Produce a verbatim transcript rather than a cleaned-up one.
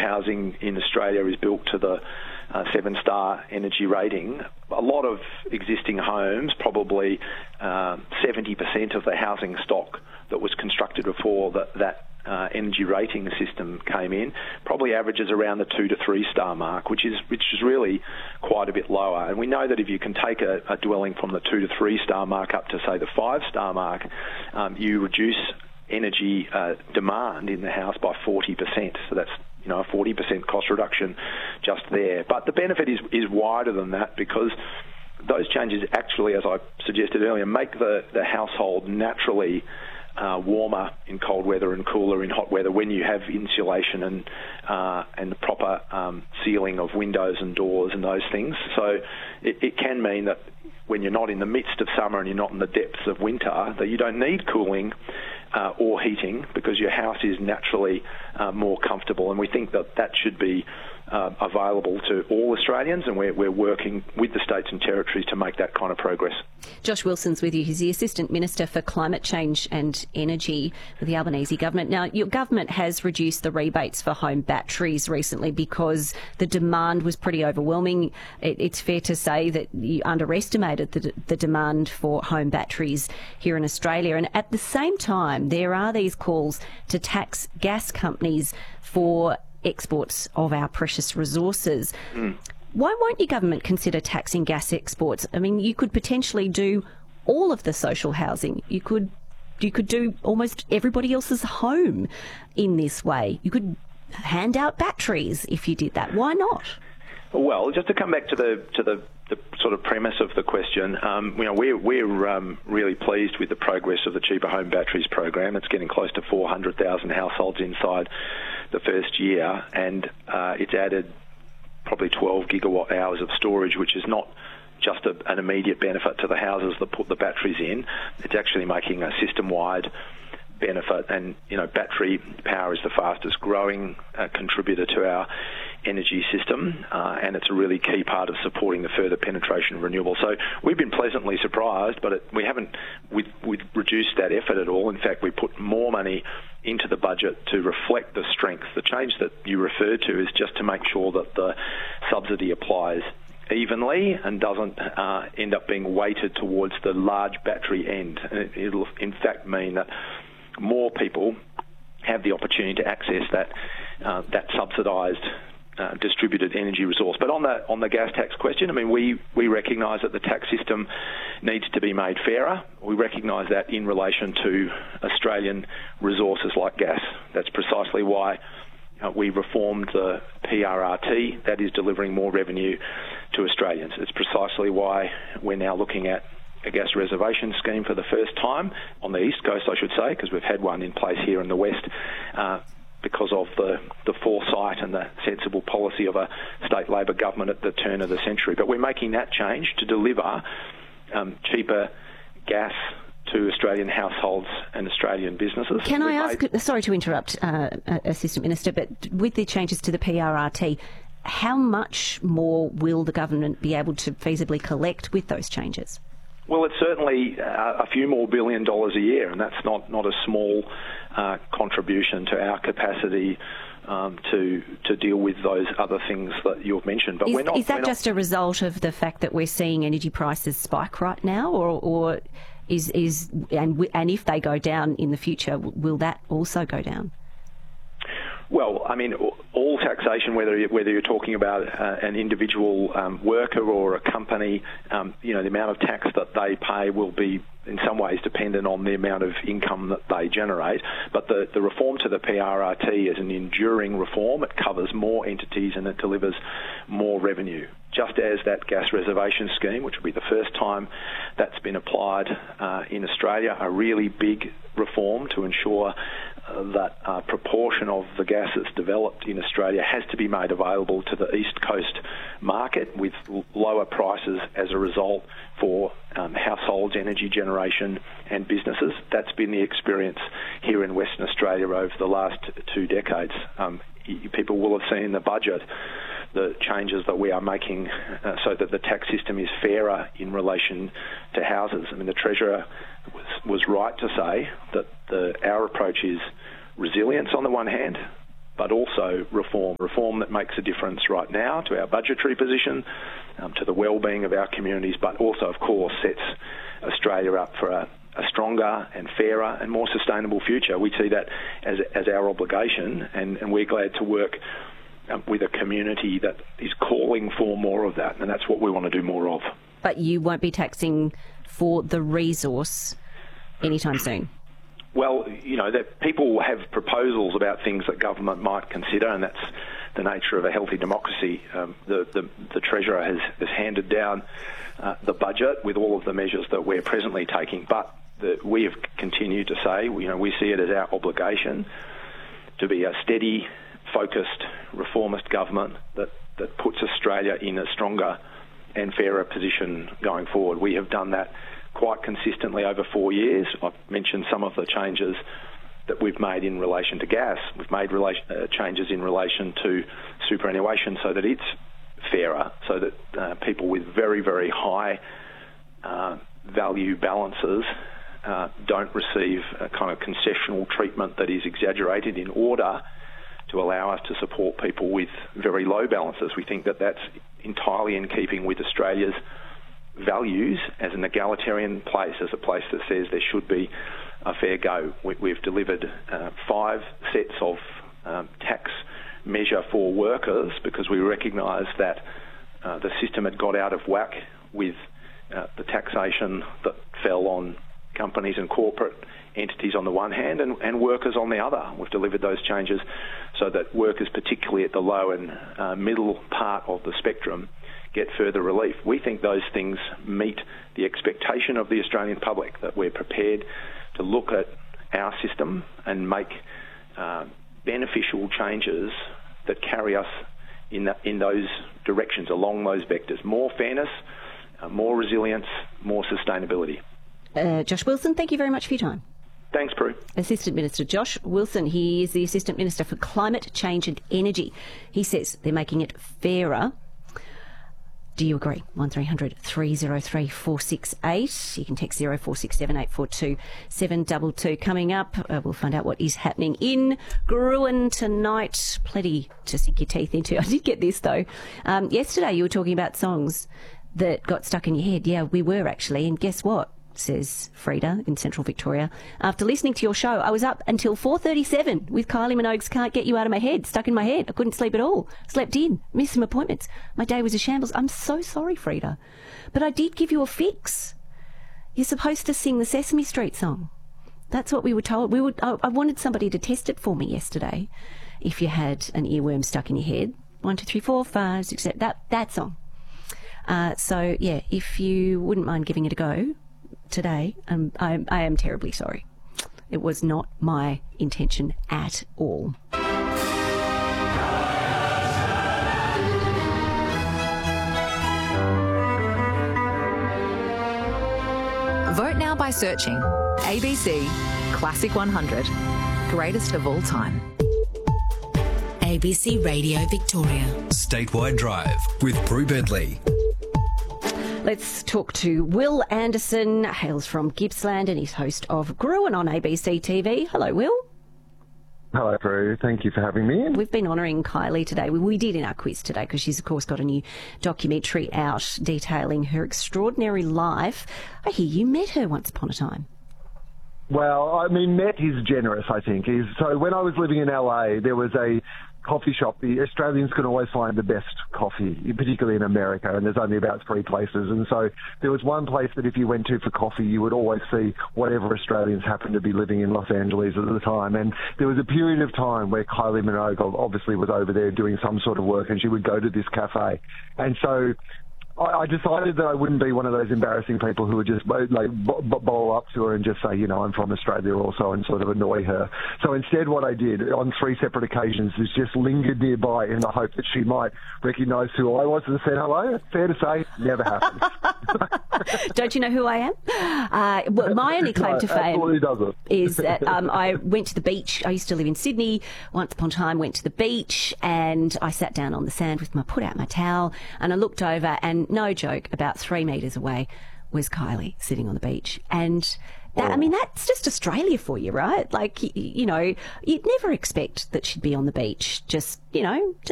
housing in Australia is built to the uh, seven-star energy rating, a lot of existing homes, probably uh, seventy percent of the housing stock that was constructed before that, that uh, energy rating system came in, probably averages around the two to three star mark, which is which is really quite a bit lower. And we know that if you can take a, a dwelling from the two to three star mark up to, say, the five star mark, um, you reduce energy uh, demand in the house by forty percent. So that's, you know, a forty percent cost reduction just there. But the benefit is, is wider than that, because those changes actually, as I suggested earlier, make the, the household naturally uh, warmer in cold weather and cooler in hot weather when you have insulation and uh, and the proper um, sealing of windows and doors and those things. So it, it can mean that when you're not in the midst of summer and you're not in the depths of winter, that you don't need cooling uh, or heating, because your house is naturally uh, more comfortable. And we think that that should be uh, available to all Australians, and we're, we're working with the states and territories to make that kind of progress. Josh Wilson's with you. He's the Assistant Minister for Climate Change and Energy with the Albanese government. Now, your government has reduced the rebates for home batteries recently because the demand was pretty overwhelming. It, it's fair to say that you underestimated the, the demand for home batteries here in Australia. And at the same time, there are these calls to tax gas companies for exports of our precious resources. Mm. Why won't your government consider taxing gas exports? I mean, you could potentially do all of the social housing. You could you could do almost everybody else's home in this way. You could hand out batteries if you did that. Why not? Well, just to come back to the to the, the sort of premise of the question, um, you know, we're we're um, really pleased with the progress of the Cheaper Home Batteries program. It's getting close to four hundred thousand households inside the first year, and uh, it's added probably twelve gigawatt hours of storage, which is not just a, an immediate benefit to the houses that put the batteries in. It's actually making a system-wide benefit, and you know, battery power is the fastest growing uh, contributor to our energy system, uh, and it's a really key part of supporting the further penetration of renewables. So we've been pleasantly surprised, but it, we haven't we've, we've reduced that effort at all. In fact, we put more money into the budget to reflect the strength. The change that you referred to is just to make sure that the subsidy applies evenly and doesn't uh, end up being weighted towards the large battery end. And it, it'll in fact mean that more people have the opportunity to access that uh, that subsidised uh, distributed energy resource. But on the on the gas tax question, I mean, we, we recognise that the tax system needs to be made fairer. We recognise that in relation to Australian resources like gas. That's precisely why uh, we reformed the P R R T. That is delivering more revenue to Australians. It's precisely why we're now looking at a gas reservation scheme for the first time on the East Coast, I should say, because we've had one in place here in the West uh, because of the, the foresight and the sensible policy of a state Labor government at the turn of the century. But we're making that change to deliver um, cheaper gas to Australian households and Australian businesses. Can We've I ask, made... sorry to interrupt, uh, Assistant Minister, but with the changes to the P R R T, how much more will the government be able to feasibly collect with those changes? Well, it's certainly uh, a few more billion dollars a year, and that's not, not a small uh, contribution to our capacity um, to to deal with those other things that you've mentioned. But is, we're not. Is that we're just not... a result of the fact that we're seeing energy prices spike right now, or, or is is and and if they go down in the future, will that also go down? Well, I mean, all taxation, whether you, whether you're talking about uh, an individual um, worker or a company, um, you know, the amount of tax that they pay will be in some ways dependent on the amount of income that they generate. But the, the reform to the P R R T is an enduring reform. It covers more entities and it delivers more revenue. Just as that gas reservation scheme, which will be the first time that's been applied uh, in Australia, a really big reform to ensure uh, that uh, proportion of the gas that's developed in Australia has to be made available to the East Coast market with l- lower prices as a result for um, households, energy generation and businesses. That's been the experience here in Western Australia over the last two decades. Um, y- people will have seen in the budget the changes that we are making uh, so that the tax system is fairer in relation to houses. I mean, the Treasurer was, was right to say that the, our approach is resilience on the one hand, but also reform. Reform that makes a difference right now to our budgetary position, um, to the well-being of our communities, but also, of course, sets Australia up for a, a stronger and fairer and more sustainable future. We see that as, as our obligation, and, and we're glad to work um, with a community that is calling for more of that, and that's what we want to do more of. But you won't be taxing for the resource anytime soon? Well, you know, that people have proposals about things that government might consider, and that's the nature of a healthy democracy. Um, the, the, the Treasurer has, has handed down uh, the budget with all of the measures that we're presently taking, but the, we have continued to say, you know, we see it as our obligation to be a steady, focused, reformist government that, that puts Australia in a stronger and fairer position going forward. We have done that quite consistently over four years. I've mentioned some of the changes that we've made in relation to gas. We've made relation, uh, changes in relation to superannuation so that it's fairer, so that uh, people with very, very high uh, value balances uh, don't receive a kind of concessional treatment that is exaggerated in order to allow us to support people with very low balances. We think that that's entirely in keeping with Australia's values as an egalitarian place, as a place that says there should be a fair go. We, we've delivered uh, five sets of um, tax measure for workers because we recognise that uh, the system had got out of whack with uh, the taxation that fell on companies and corporate entities on the one hand and, and workers on the other. We've delivered those changes so that workers, particularly at the low and uh, middle part of the spectrum, get further relief. We think those things meet the expectation of the Australian public, that we're prepared to look at our system and make uh, beneficial changes that carry us in, the, in those directions, along those vectors. More fairness, uh, more resilience, more sustainability. Uh, Josh Wilson, thank you very much for your time. Thanks, Prue. Assistant Minister Josh Wilson, he is the Assistant Minister for Climate Change and Energy. He says they're making it fairer. Do you agree? one three hundred three oh three four six eight. You can text zero four six seven eight four two seven two two. Coming up, uh, we'll find out what is happening in Gruen tonight. Plenty to sink your teeth into. I did get this, though. Um, yesterday you were talking about songs that got stuck in your head. Yeah, we were actually. And guess what? Says Frida in Central Victoria. After listening to your show, I was up until four thirty-seven with Kylie Minogue's Can't Get You Out of My Head, stuck in my head. I couldn't sleep at all. Slept in, missed some appointments. My day was a shambles. I'm so sorry, Frida. But I did give you a fix. You're supposed to sing the Sesame Street song. That's what we were told. We would. I, I wanted somebody to test it for me yesterday. If you had an earworm stuck in your head, one, two, three, four, five, six, seven, that, that song. Uh, so, yeah, if you wouldn't mind giving it a go today, um, I, I am terribly sorry. It was not my intention at all. Vote now by searching A B C Classic one hundred, greatest of all time. A B C Radio Victoria. Statewide Drive with Prue Bentley. Let's talk to Will Anderson, hails from Gippsland and is host of Gruen on A B C T V. Hello, Will. Hello, Prue. Thank you for having me in. We've been honouring Kylie today. We, we did in our quiz today because she's, of course, got a new documentary out detailing her extraordinary life. I hear you met her once upon a time. Well, I mean, met is generous, I think. Is So when I was living in L A, there was a coffee shop. The Australians can always find the best coffee, particularly in America, and there's only about three places. And so there was one place that if you went to for coffee, you would always see whatever Australians happened to be living in Los Angeles at the time. And there was a period of time where Kylie Minogue obviously was over there doing some sort of work, and she would go to this cafe. And so I decided that I wouldn't be one of those embarrassing people who would just like bowl up to her and just say, you know, I'm from Australia also, and sort of annoy her. So instead what I did on three separate occasions is just lingered nearby in the hope that she might recognise who I was and said hello. Fair to say, never happened. Don't you know who I am? Uh, well, my only claim no, to fame doesn't. is that um, I went to the beach. I used to live in Sydney. Once upon a time, went to the beach and I sat down on the sand with my, put out my towel, and I looked over, and no joke, about three metres away was Kylie sitting on the beach. And That, I mean, that's just Australia for you, right? Like, you, you know, you'd never expect that she'd be on the beach just, you know, just